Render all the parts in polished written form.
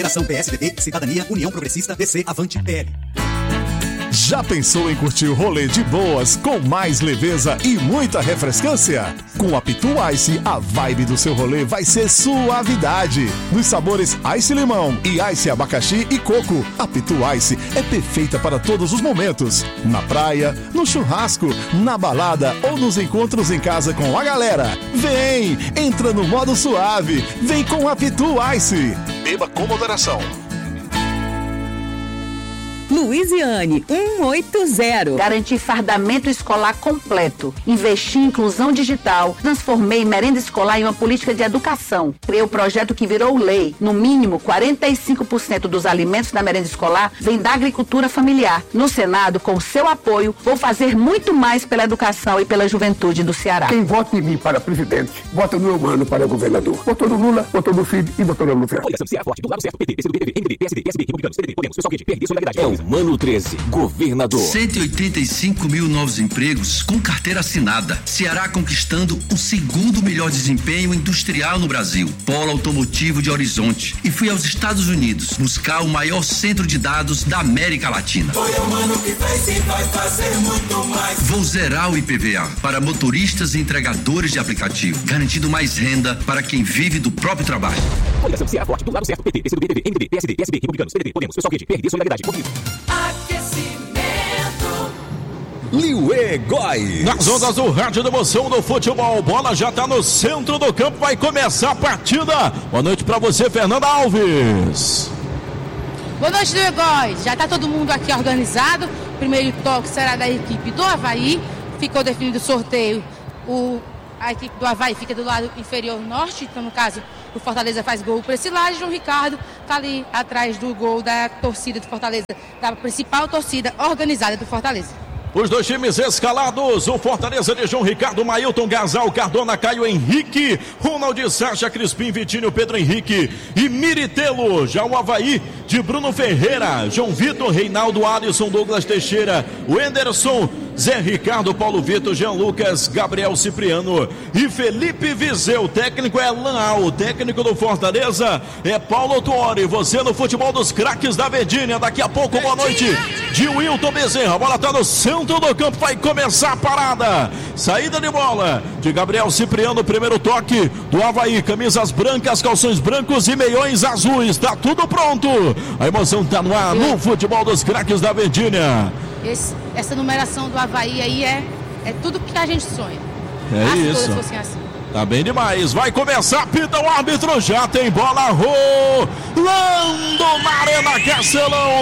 Federação PSDB, Cidadania, União Progressista, PC, Avante, PL. Já pensou em curtir o rolê de boas, com mais leveza e muita refrescância? Com a Pitu Ice, a vibe do seu rolê vai ser suavidade. Nos sabores Ice Limão e Ice Abacaxi e Coco, a Pitu Ice é perfeita para todos os momentos. Na praia, no churrasco, na balada ou nos encontros em casa com a galera. Vem, entra no modo suave, vem com a Pitu Ice. Beba com moderação. Luiziane 180. Garantir fardamento escolar completo. Investi em inclusão digital. Transformei merenda escolar em uma política de educação. Criei o projeto que virou lei. No mínimo, 45% dos alimentos da merenda escolar vem da agricultura familiar. No Senado, com seu apoio, vou fazer muito mais pela educação e pela juventude do Ceará. Quem vota em mim para presidente, vota no Eumano para governador. Votou no Lula, votou no Filho e votou no Lula. Coligação Ceará Forte, do lado certo, PT, PCdoB, MDB, PSD, PSB, Republicanos, PDT, Podemos, Pessoal Quente, PRD, Solidariedade. Mano 13, governador. 185 mil novos empregos com carteira assinada. Ceará conquistando o segundo melhor desempenho industrial no Brasil. Polo automotivo de Horizonte. E fui aos Estados Unidos buscar o maior centro de dados da América Latina. Foi o Mano que fez e vai fazer muito mais. Vou zerar o IPVA para motoristas e entregadores de aplicativo, garantindo mais renda para quem vive do próprio trabalho. Coligação Ceará Forte, do lado certo, PT, PCdoB, MDB, PSD, PSB, Republicanos, PDT, Podemos, Pessoal Quente, PRD, Solidariedade. Liuê Góes. Nas ondas do rádio da emoção do futebol, bola já tá no centro do campo, vai começar a partida. Boa noite pra você, Fernanda Alves. Boa noite, Liuê Góes. Já tá todo mundo aqui organizado. O primeiro toque será da equipe do Avaí. Ficou definido o sorteio. A equipe do Avaí fica do lado inferior norte, então no caso o Fortaleza faz gol para esse lado. João Ricardo tá ali atrás do gol da torcida do Fortaleza, da principal torcida organizada do Fortaleza. Os dois times escalados, o Fortaleza de João Ricardo, Mailton, Gasal, Cardona, Caio Henrique, Ronald, Sacha, Crispim, Vitinho, Pedro Henrique e Miritelo. Já o Avaí de Bruno Ferreira, João Vitor, Reinaldo, Alisson, Douglas Teixeira, Wenderson, Zé Ricardo, Paulo Vitor, Jean Lucas, Gabriel Cipriano e Felipe Viseu. O técnico é Lanal, o técnico do Fortaleza é Paulo Tuori. Você no futebol dos craques da Verdinha. Daqui a pouco, boa noite de Wilton Bezerra. A bola está no centro do campo, vai começar a parada. Saída de bola de Gabriel Cipriano, primeiro toque do Avaí. Camisas brancas, calções brancos e meiões azuis. Tá tudo pronto. A emoção tá no ar no futebol dos craques da Verdinha. Essa numeração do Avaí aí é tudo que a gente sonha. É isso. Assim. Tá bem demais. Vai começar, pita o árbitro. Já tem bola rolando na Arena Castelão.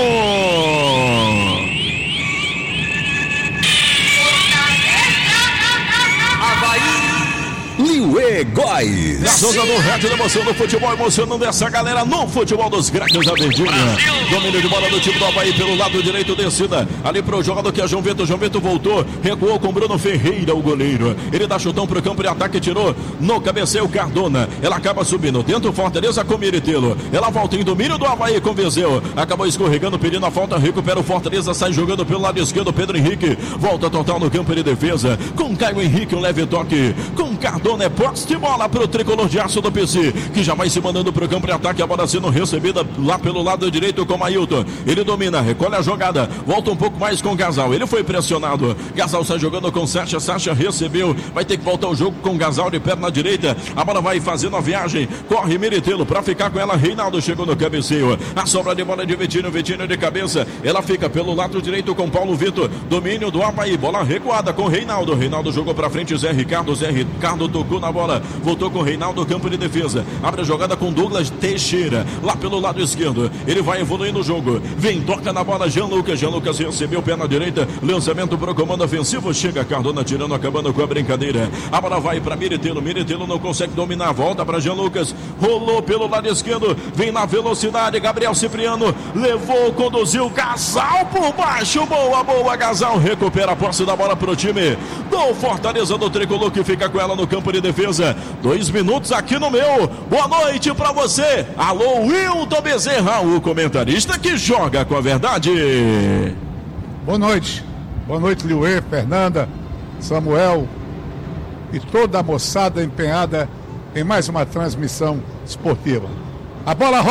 Avaí. Liuê Góes. Na zona do rádio da emoção do futebol, emocionando essa galera no futebol dos craques da Verdinha. Domínio de bola do time do Avaí pelo lado direito, descida ali pro jogador que é João Vitor. João Vitor voltou, recuou com Bruno Ferreira, o goleiro. Ele dá chutão pro campo de ataque, tirou no cabeceio Cardona. Ela acaba subindo dentro, Fortaleza com Miritelo. Ela volta em domínio do Avaí com Viseu. Acabou escorregando, pedindo a falta, recupera o Fortaleza, sai jogando pelo lado esquerdo, Pedro Henrique. Volta total no campo de defesa, com Caio Henrique, um leve toque, com Cardona. É posse de bola para o tricolor de aço do PC, que já vai se mandando para o campo de ataque. A bola sendo recebida lá pelo lado direito com Mailton. Ele domina, recolhe a jogada, volta um pouco mais com Gasal. Ele foi pressionado. Gasal sai jogando com Sacha. Sacha recebeu, vai ter que voltar o jogo com Gasal de perna direita. A bola vai fazendo a viagem. Corre Miritelo para ficar com ela. Reinaldo chegou no cabeceio. A sobra de bola de Vitinho. Vitinho de cabeça. Ela fica pelo lado direito com Paulo Vitor. Domínio do Avaí. Bola recuada com Reinaldo. Reinaldo jogou para frente. Zé Ricardo. Zé Ricardo tocou na bola, voltou com o Reinaldo, campo de defesa, abre a jogada com Douglas Teixeira, lá pelo lado esquerdo, ele vai evoluindo o jogo, vem, toca na bola, Jean Lucas recebeu pé na direita, lançamento para o comando ofensivo, chega Cardona tirando, acabando com a brincadeira, a bola vai para Miritelo não consegue dominar, volta para Jean Lucas, rolou pelo lado esquerdo, vem na velocidade, Gabriel Cipriano, levou, conduziu, Gasal por baixo, boa Gasal, recupera a posse da bola para o time do Fortaleza do tricolor, que fica com ela no campo de defesa. 2 minutos aqui no meu. Boa noite pra você. Alô, Wilton Bezerra, o comentarista que joga com a verdade. Boa noite. Boa noite, Liuê, Fernanda, Samuel e toda a moçada empenhada em mais uma transmissão esportiva. A bola rola.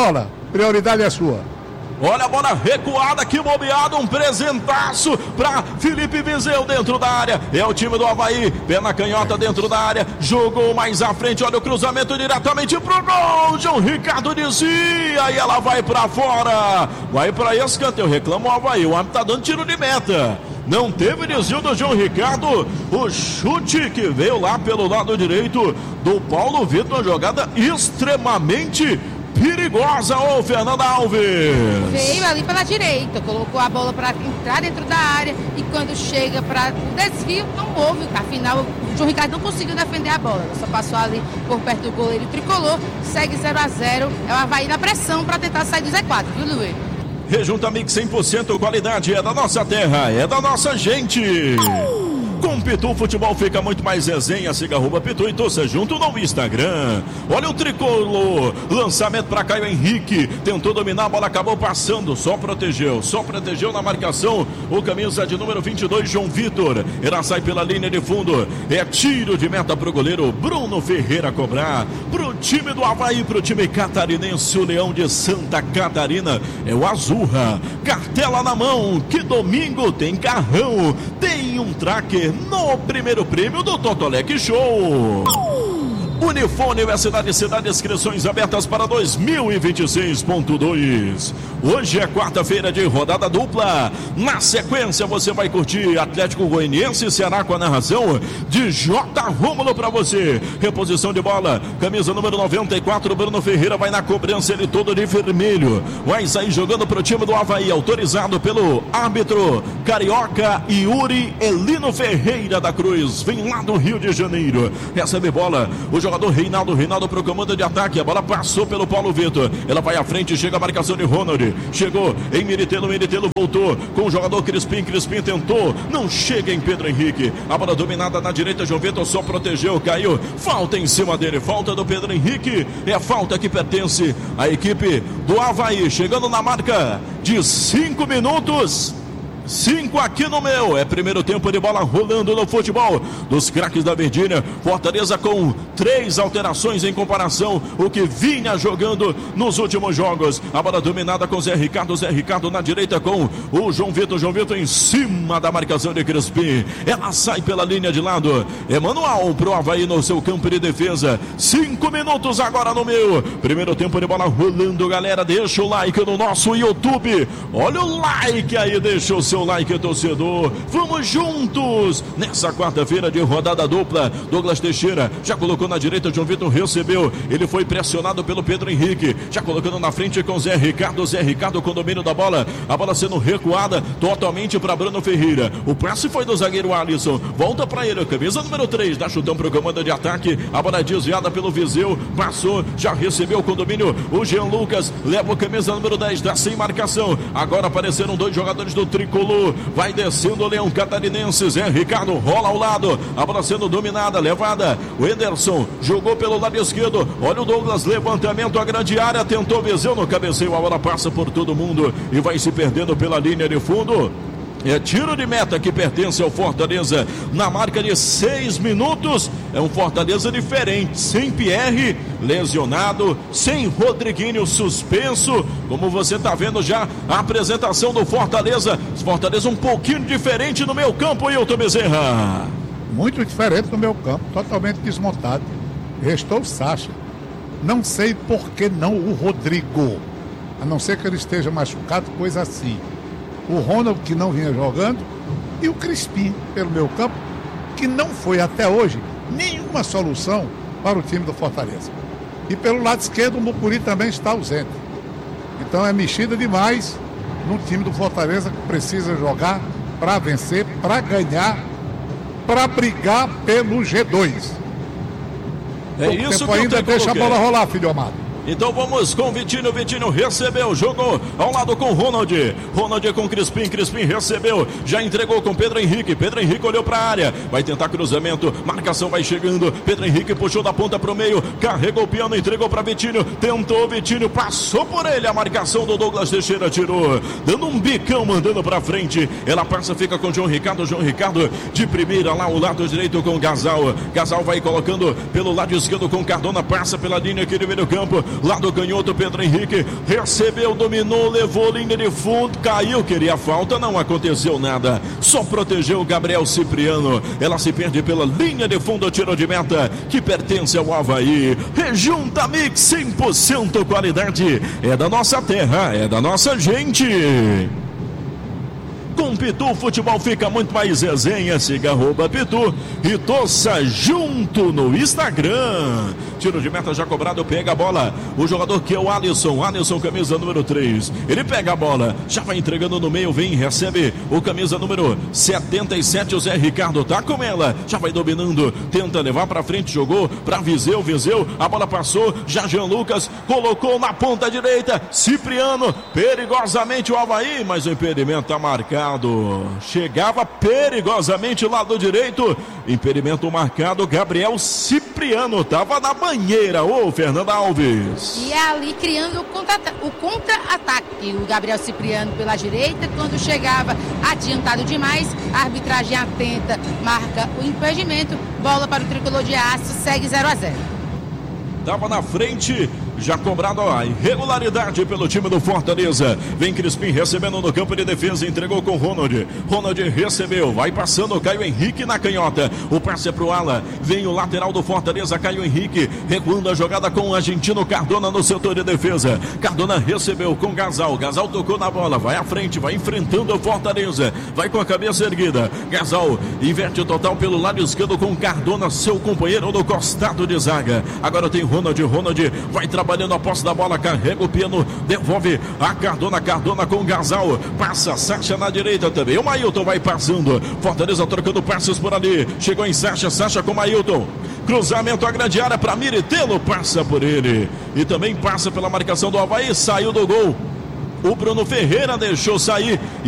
prioridade é sua. Olha a bola recuada, que bobeado, um presentaço para Felipe Viseu dentro da área. É o time do Avaí, pé na canhota dentro da área, jogou mais à frente, olha o cruzamento diretamente pro gol. João Ricardo desvia e ela vai para fora. Vai para escanteio, reclama o Avaí, o árbitro tá dando tiro de meta. Não teve desvio do João Ricardo, o chute que veio lá pelo lado direito do Paulo Vitor, uma jogada extremamente perigosa, ô Fernanda Alves. Veio ali pela direita, colocou a bola para entrar dentro da área e quando chega para o desvio, não houve, afinal o João Ricardo não conseguiu defender a bola, só passou ali por perto do goleiro tricolor, segue 0-0, é o Avaí na pressão para tentar sair do Z4, viu, Luiz? Rejunta Mix 100% qualidade, é da nossa terra, é da nossa gente. Com Pitu Futebol fica muito mais resenha. Siga @Pitu e torça junto no Instagram. Olha o tricolor, lançamento para Caio Henrique, tentou dominar, a bola acabou passando, só protegeu na marcação o camisa de número 22, João Vitor. Ela sai pela linha de fundo, é tiro de meta pro goleiro Bruno Ferreira cobrar. Pro time do Avaí, pro time catarinense, o Leão de Santa Catarina, é o Azurra. Cartela na mão, que domingo tem carrão, tem um tracker no primeiro prêmio do Totolec Show. Unifone Universidade Cidade, inscrições abertas para 2026.2. Hoje é quarta-feira de rodada dupla. Na sequência você vai curtir Atlético Goianiense e Ceará com a narração de J. Rômulo para você. Reposição de bola, camisa número 94, Bruno Ferreira vai na cobrança, ele todo de vermelho. Vai sair jogando para o time do Avaí, autorizado pelo árbitro carioca Yuri Elino Ferreira da Cruz. Vem lá do Rio de Janeiro. Recebe bola, o jogador Reinaldo para o comando de ataque, a bola passou pelo Paulo Vitor, ela vai à frente, chega a marcação de Ronald, chegou em Meritelo voltou com o jogador Crispim tentou, não chega em Pedro Henrique, a bola dominada na direita, João Vitor só protegeu, caiu, falta em cima dele, falta do Pedro Henrique, é falta que pertence à equipe do Avaí, chegando na marca de 5 minutos. 5 aqui no meu, é primeiro tempo de bola rolando no futebol dos craques da Verdinha. Fortaleza com 3 alterações em comparação o que vinha jogando nos últimos jogos. A bola dominada com Zé Ricardo na direita com o João Vitor em cima da marcação de Crispim, ela sai pela linha de lado, Emanuel pro Avaí no seu campo de defesa. 5 minutos agora no meu, primeiro tempo de bola rolando, galera, deixa o like no nosso YouTube, olha o like aí, deixa o seu like, torcedor, vamos juntos nessa quarta-feira de rodada dupla. Douglas Teixeira já colocou na direita, João Vitor recebeu, ele foi pressionado pelo Pedro Henrique, já colocando na frente com Zé Ricardo com domínio da bola, a bola sendo recuada totalmente para Bruno Ferreira, o passe foi do zagueiro Alisson, volta para ele, camisa número 3, dá chutão para o comando de ataque, a bola desviada pelo Viseu, passou, já recebeu com domínio o Jean Lucas, leva o camisa número 10, dá sem marcação, agora apareceram 2 jogadores do tricolor, vai descendo o Leão Catarinense, Zé Ricardo rola ao lado, a bola sendo dominada, levada, o Ederson jogou pelo lado esquerdo, olha o Douglas, levantamento à grande área, tentou Viseu no cabeceio, a bola passa por todo mundo e vai se perdendo pela linha de fundo. É tiro de meta que pertence ao Fortaleza na marca de 6 minutos. É um Fortaleza diferente, sem Pierre lesionado, sem Rodriguinho suspenso. Como você está vendo já a apresentação do Fortaleza. Fortaleza um pouquinho diferente no meio campo, Hilton Bezerra. Muito diferente no meio campo, totalmente desmontado. Restou o Sacha. Não sei por que não o Rodrigo. A não ser que ele esteja machucado, coisa assim. O Ronald, que não vinha jogando, e o Crispim pelo meio campo, que não foi até hoje nenhuma solução para o time do Fortaleza. E pelo lado esquerdo o Mucuri também está ausente. Então é mexida demais no time do Fortaleza, que precisa jogar para vencer, para ganhar, para brigar pelo G2. É isso que ainda deixa a bola rolar, filho amado. Então vamos com o Vitinho recebeu, jogou ao lado com o Ronald com Crispim recebeu, já entregou com Pedro Henrique olhou para a área, vai tentar cruzamento, marcação vai chegando, Pedro Henrique puxou da ponta para o meio, carregou o piano, entregou para Vitinho, tentou Vitinho, passou por ele, a marcação do Douglas Teixeira tirou, dando um bicão, mandando para frente, ela passa, fica com João Ricardo de primeira lá, o lado direito com Gasal vai colocando pelo lado esquerdo com Cardona, passa pela linha aqui do meio campo, Lado canhoto, Pedro Henrique recebeu, dominou, levou linha de fundo, caiu, queria falta, não aconteceu nada. Só protegeu o Gabriel Cipriano. Ela se perde pela linha de fundo, tiro de meta que pertence ao Avaí. Rejunta Mix 100% qualidade. É da nossa terra, é da nossa gente. Com Pitu, futebol fica muito mais resenha. Siga @Pitu e torça junto no Instagram. Tiro de meta já cobrado, pega a bola. O jogador que é o Alisson, camisa número 3. Ele pega a bola, já vai entregando no meio, vem, recebe o camisa número 77, o Zé Ricardo tá com ela. Já vai dominando, tenta levar pra frente, jogou pra Viseu, a bola passou, já Jean Lucas colocou na ponta direita. Cipriano, perigosamente o Avaí, mas o impedimento tá marcado. Chegava perigosamente lado direito, impedimento marcado. Gabriel Cipriano tava na banheira, ô Fernanda Alves. E ali criando o contra-ataque, o Gabriel Cipriano pela direita, quando chegava adiantado demais, a arbitragem atenta, marca o impedimento, bola para o tricolor de aço, segue 0-0. Tava na frente, já cobrado a irregularidade pelo time do Fortaleza. Vem Crispim recebendo no campo de defesa, entregou com Ronald. Ronald recebeu, vai passando o Caio Henrique na canhota. O passe é pro ala, vem o lateral do Fortaleza, Caio Henrique, recuando a jogada com o argentino Cardona no setor de defesa. Cardona recebeu com Gasal tocou na bola, vai à frente, vai enfrentando o Fortaleza, vai com a cabeça erguida. Gasal inverte o total pelo lado esquerdo com Cardona, seu companheiro no costado de zaga. Agora tem Ronald vai trabalhando a posse da bola, carrega o piano, devolve a Cardona com Gasal, passa Sacha na direita também, o Mailton vai passando, Fortaleza trocando passes por ali, chegou em Sacha com Mailton, cruzamento à grande área para Miritelo, passa por ele, e também passa pela marcação do Avaí, saiu do gol, o Bruno Ferreira deixou sair,